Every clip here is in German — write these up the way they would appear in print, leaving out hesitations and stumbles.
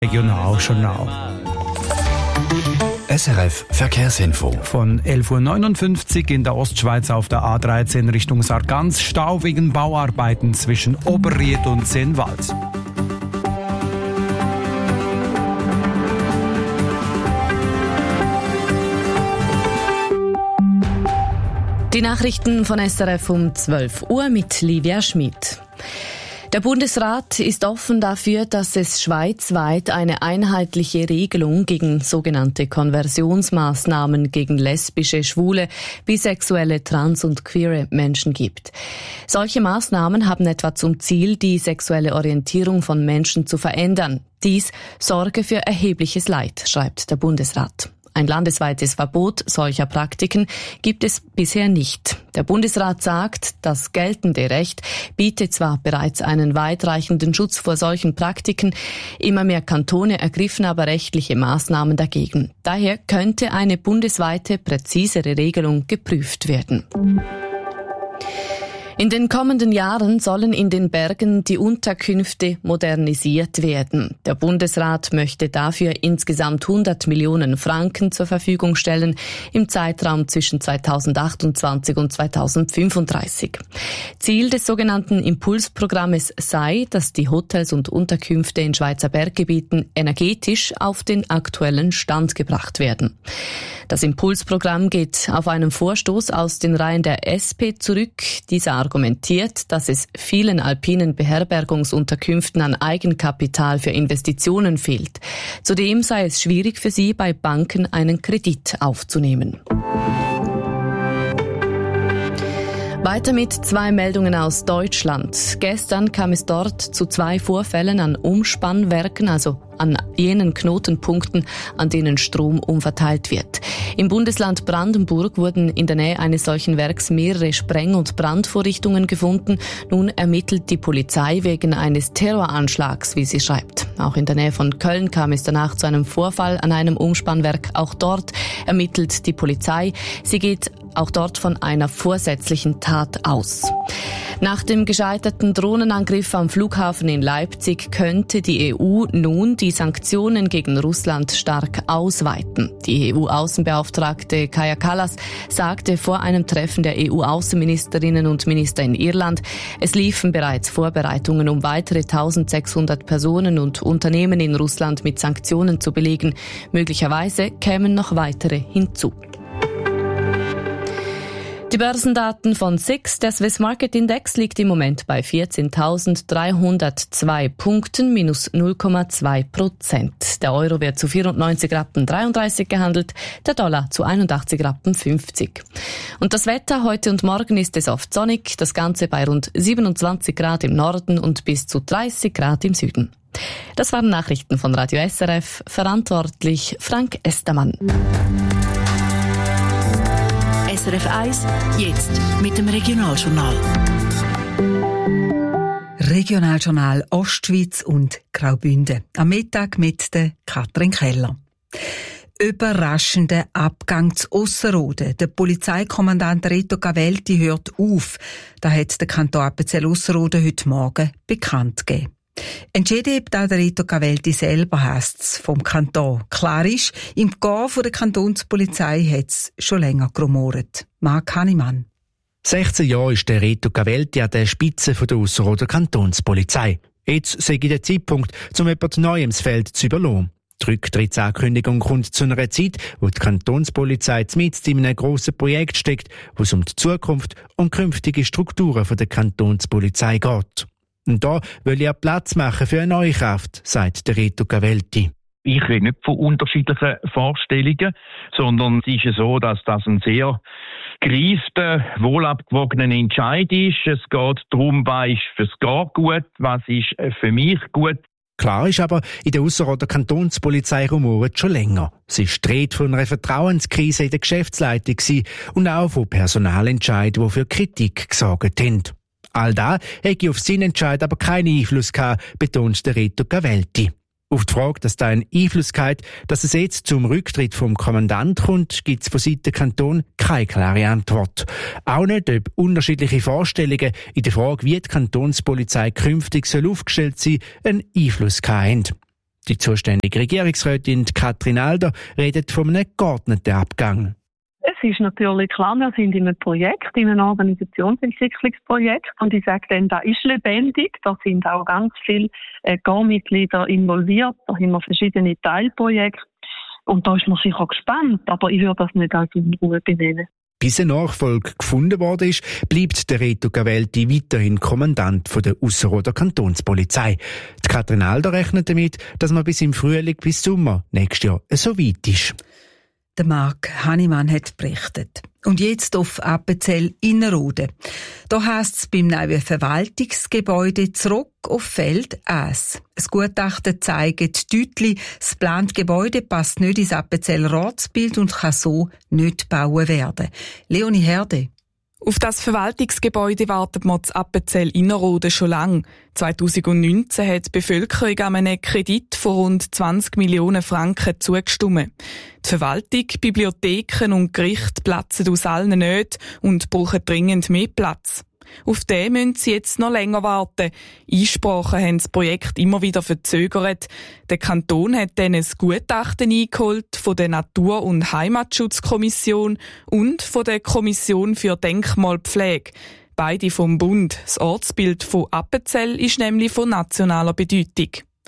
Regionaljournal. SRF Verkehrsinfo. Von 11.59 Uhr in der Ostschweiz auf der A13 Richtung Sargans. Stau wegen Bauarbeiten zwischen Oberried und Sennwald. Die Nachrichten von SRF um 12 Uhr mit Livia Schmid. Der Bundesrat ist offen dafür, dass es schweizweit eine einheitliche Regelung gegen sogenannte Konversionsmaßnahmen gegen lesbische, schwule, bisexuelle, trans- und queere Menschen gibt. Solche Maßnahmen haben etwa zum Ziel, die sexuelle Orientierung von Menschen zu verändern. Dies sorge für erhebliches Leid, schreibt der Bundesrat. Ein landesweites Verbot solcher Praktiken gibt es bisher nicht. Der Bundesrat sagt, das geltende Recht bietet zwar bereits einen weitreichenden Schutz vor solchen Praktiken, immer mehr Kantone ergriffen aber rechtliche Maßnahmen dagegen. Daher könnte eine bundesweite, präzisere Regelung geprüft werden. In den kommenden Jahren sollen in den Bergen die Unterkünfte modernisiert werden. Der Bundesrat möchte dafür insgesamt 100 Millionen Franken zur Verfügung stellen im Zeitraum zwischen 2028 und 2035. Ziel des sogenannten Impulsprogrammes sei, dass die Hotels und Unterkünfte in Schweizer Berggebieten energetisch auf den aktuellen Stand gebracht werden. Das Impulsprogramm geht auf einen Vorstoß aus den Reihen der SP zurück. Dieser argumentiert, dass es vielen alpinen Beherbergungsunterkünften an Eigenkapital für Investitionen fehlt. Zudem sei es schwierig für sie, bei Banken einen Kredit aufzunehmen. Weiter mit 2 Meldungen aus Deutschland. Gestern kam es dort zu 2 Vorfällen an Umspannwerken, also an jenen Knotenpunkten, an denen Strom umverteilt wird. Im Bundesland Brandenburg wurden in der Nähe eines solchen Werks mehrere Spreng- und Brandvorrichtungen gefunden. Nun ermittelt die Polizei wegen eines Terroranschlags, wie sie schreibt. Auch in der Nähe von Köln kam es danach zu einem Vorfall an einem Umspannwerk. Auch dort ermittelt die Polizei. Sie geht auch dort von einer vorsätzlichen Tat aus. Nach dem gescheiterten Drohnenangriff am Flughafen in Leipzig könnte die EU nun die Sanktionen gegen Russland stark ausweiten. Die EU-Außenbeauftragte Kaja Kallas sagte vor einem Treffen der EU-Außenministerinnen und Minister in Irland, es liefen bereits Vorbereitungen, um weitere 1600 Personen und Unternehmen in Russland mit Sanktionen zu belegen. Möglicherweise kämen noch weitere hinzu. Die Börsendaten von SIX, der Swiss Market Index, liegt im Moment bei 14.302 Punkten, minus 0,2%. Der Euro wird zu 94,33 Rappen gehandelt, der Dollar zu 81,50 Rappen. Und das Wetter heute und morgen ist es oft sonnig, das Ganze bei rund 27 Grad im Norden und bis zu 30 Grad im Süden. Das waren Nachrichten von Radio SRF, verantwortlich Frank Estermann. SRF 1, jetzt mit dem Regionaljournal. Regionaljournal Ostschweiz und Graubünden. Am Mittag mit der Katrin Keller. Überraschender Abgang zu Ausserrhoden. Der Polizeikommandant Reto Cavelti hört auf. Das hat der Kanton Appenzell-Ausserrhoden heute Morgen bekannt gegeben. Entschieden hat der Reto Cavelti selber, heisst's vom Kanton. Klar ist, im Gehen von der Kantonspolizei hat's schon länger gerumort. Marc Hannemann. 16 Jahre ist der Reto Cavelti an der Spitze der Ausserrhoder Kantonspolizei. Jetzt sei der Zeitpunkt, um jemand Neuem ins Feld zu überlassen. Die Rücktrittsankündigung kommt zu einer Zeit, wo die Kantonspolizei mitten in einem grossen Projekt steckt, wo es um die Zukunft und künftige Strukturen der Kantonspolizei geht. Und da will ich Platz machen für eine neue Kraft, sagt der Reto Cavelti. Ich rede nicht von unterschiedlichen Vorstellungen, sondern es ist ja so, dass das ein sehr gereifter, wohlabgewogener Entscheid ist. Es geht darum, was ist fürs Gar gut, was ist für mich gut. Klar ist aber, in der Ausserrhoder Kantonspolizei rumoret schon länger. Es war die Rede von einer Vertrauenskrise in der Geschäftsleitung und auch von Personalentscheiden, die für Kritik gesorgt haben. All das hätte auf seinen Entscheid aber keinen Einfluss gehabt, betont der Reto Cavelti. Auf die Frage, dass da einen Einfluss hat, dass es jetzt zum Rücktritt vom Kommandant kommt, gibt es von Seiten Kanton keine klare Antwort. Auch nicht, ob unterschiedliche Vorstellungen in der Frage, wie die Kantonspolizei künftig aufgestellt sein soll, einen Einfluss haben. Die zuständige Regierungsrätin Katrin Alder redet von einem geordneten Abgang. Es ist natürlich klar, wir sind in einem Projekt, in einem Organisationsentwicklungsprojekt. Und ich sage dann, das ist lebendig. Da sind auch ganz viele Mitglieder involviert. Da haben wir verschiedene Teilprojekte. Und da ist man sicher gespannt. Aber ich würde das nicht als Unruhe benennen. Bis ein Nachfolger gefunden worden ist, bleibt der Reto Cavelti weiterhin Kommandant der Ausserrhoder Kantonspolizei. Die Katrin Alder rechnet damit, dass man bis im Frühling bis Sommer nächstes Jahr so weit ist. Der Marc Hannemann hat berichtet. Und jetzt auf Appenzell Innerrhoden. Da heisst es beim neuen Verwaltungsgebäude zurück auf Feld 1. Das Gutachten zeigt deutlich, das geplante Gebäude passt nicht ins Appenzeller Ortsbild und kann so nicht gebaut werden. Leonie Herde. Auf das Verwaltungsgebäude wartet man zu Appenzell Innerrhoden schon lange. 2019 hat die Bevölkerung an einem Kredit von rund 20 Millionen Franken zugestimmt. Die Verwaltung, Bibliotheken und Gerichte platzen aus allen Nöten und brauchen dringend mehr Platz. Auf den müssen sie jetzt noch länger warten. Einsprachen haben das Projekt immer wieder verzögert. Der Kanton hat dann ein Gutachten eingeholt von der Natur- und Heimatschutzkommission und von der Kommission für Denkmalpflege. Beide vom Bund. Das Ortsbild von Appenzell ist nämlich von nationaler Bedeutung.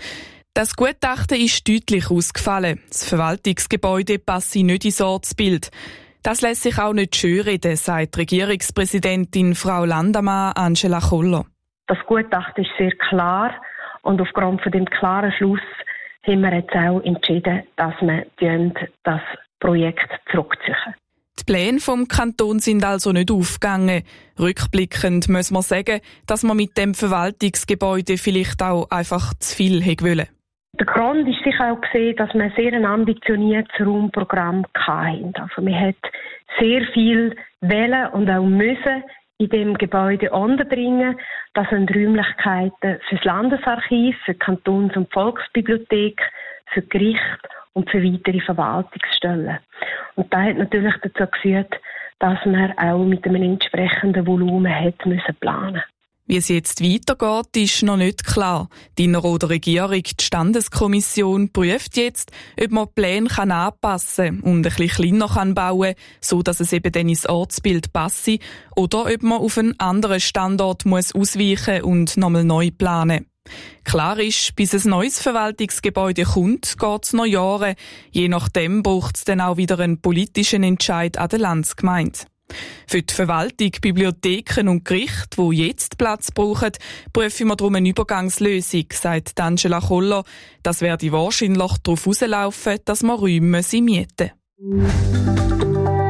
Das Gutachten ist deutlich ausgefallen. Das Verwaltungsgebäude passe nicht ins Ortsbild. Das lässt sich auch nicht schönreden, sagt Regierungspräsidentin Frau Landamann Angela Koller. Das Gutachten ist sehr klar und aufgrund von dem klaren Schluss haben wir jetzt auch entschieden, dass wir das Projekt zurückziehen. Die Pläne vom Kanton sind also nicht aufgegangen. Rückblickend muss man sagen, dass man mit dem Verwaltungsgebäude vielleicht auch einfach zu viel hätte wollen. Der Grund ist sicher auch gesehen, dass wir sehr ein ambitioniertes Raumprogramm hatten. Also wir hat sehr viel wollen und auch müssen in dem Gebäude unterbringen. Das sind Räumlichkeiten für das Landesarchiv, für die Kantons- und Volksbibliothek, für Gericht und für weitere Verwaltungsstellen. Und das hat natürlich dazu geführt, dass man auch mit einem entsprechenden Volumen hat müssen planen. Wie es jetzt weitergeht, ist noch nicht klar. Die Innerrhoder Regierung, die Standeskommission, prüft jetzt, ob man die Pläne anpassen und ein bisschen kleiner bauen kann, so dass es eben dann ins Ortsbild passe, oder ob man auf einen anderen Standort muss ausweichen und nochmal neu planen. Klar ist, bis ein neues Verwaltungsgebäude kommt, geht es noch Jahre. Je nachdem braucht es dann auch wieder einen politischen Entscheid an der Landsgemeinde. Für die Verwaltung, Bibliotheken und Gerichte, die jetzt Platz brauchen, prüfen wir darum eine Übergangslösung, sagt Angela Koller. Das werde wahrscheinlich darauf rauslaufen, dass man Räume mieten müssen.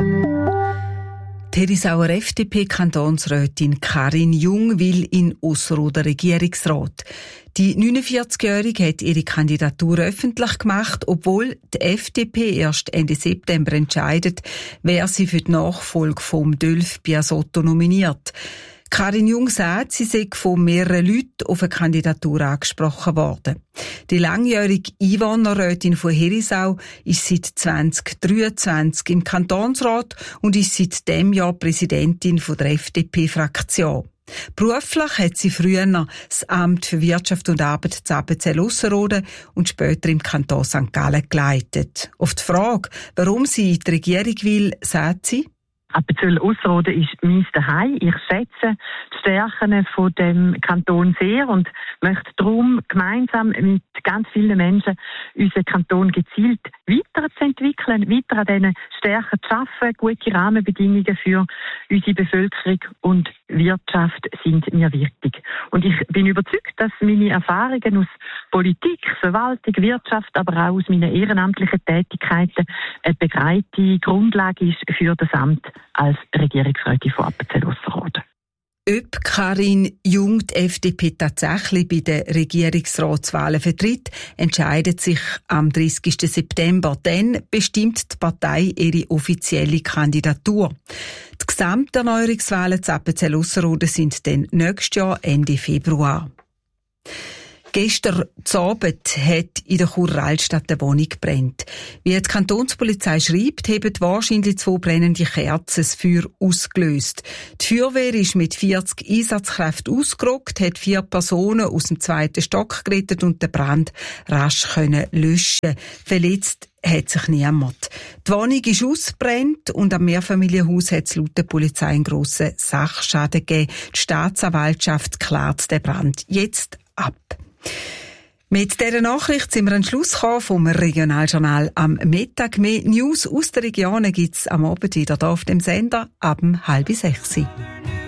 Die Herisauer FDP-Kantonsrätin Karin Jung will in Ausserrhoder Regierungsrat. Die 49-Jährige hat ihre Kandidatur öffentlich gemacht, obwohl die FDP erst Ende September entscheidet, wer sie für die Nachfolge vom Dölf Biasotto nominiert. Karin Jung sagt, sie sei von mehreren Leuten auf eine Kandidatur angesprochen worden. Die langjährige Einwohnerrätin von Herisau ist seit 2023 im Kantonsrat und ist seit diesem Jahr Präsidentin der FDP-Fraktion. Beruflich hat sie früher das Amt für Wirtschaft und Arbeit zu Appenzell-Ausserrhoden und später im Kanton St. Gallen geleitet. Auf die Frage, warum sie in die Regierung will, sagt sie: Appenzell-Ausserrhoden ist mein Zuhause. Ich schätze die Stärken von dem Kanton sehr und möchte darum gemeinsam mit ganz vielen Menschen unseren Kanton gezielt weiterzuentwickeln, weiter an diesen Stärken zu arbeiten. Gute Rahmenbedingungen für unsere Bevölkerung und Wirtschaft sind mir wichtig. Und ich bin überzeugt, dass meine Erfahrungen aus Politik, Verwaltung, Wirtschaft, aber auch aus meinen ehrenamtlichen Tätigkeiten eine breite Grundlage ist für das Amt als Regierungsrätin von Appenzell-Ausserrhoden. Ob Karin Jung die FDP tatsächlich bei den Regierungsratswahlen vertritt, entscheidet sich am 30. September. Dann bestimmt die Partei ihre offizielle Kandidatur. Die Gesamterneuerungswahlen zu Appenzell-Ausserrhoden sind dann nächstes Jahr Ende Februar. Gestern Abend hat in der Churer Altstadt eine Wohnung gebrannt. Wie die Kantonspolizei schreibt, haben wahrscheinlich 2 brennende Kerzen das Feuer ausgelöst. Die Feuerwehr ist mit 40 Einsatzkräften ausgerückt, hat 4 Personen aus dem 2. Stock gerettet und den Brand rasch löschen. Verletzt hat sich niemand. Die Wohnung ist ausgebrannt und am Mehrfamilienhaus hat es laut der Polizei einen grossen Sachschaden gegeben. Die Staatsanwaltschaft klärt den Brand jetzt ab. Mit dieser Nachricht sind wir am Schluss gekommen vom Regionaljournal am Mittag. Mehr News aus der Region gibt es am Abend wieder hier auf dem Sender ab 5:30.